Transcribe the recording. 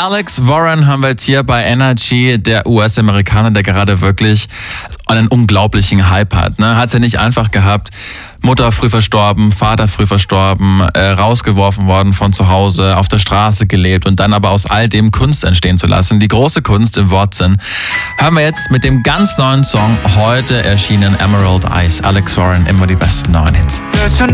Alex Warren haben wir jetzt hier bei Energy, der US-Amerikaner, der gerade wirklich einen unglaublichen Hype hat. Ne? Hat es ja nicht einfach gehabt. Mutter früh verstorben, Vater früh verstorben, rausgeworfen worden von zu Hause, auf der Straße gelebt und dann aber aus all dem Kunst entstehen zu lassen. Die große Kunst im Wortsinn. Hören wir jetzt mit dem ganz neuen Song, heute erschienen, Emerald Eyes. Alex Warren, immer die besten neuen Hits. There's a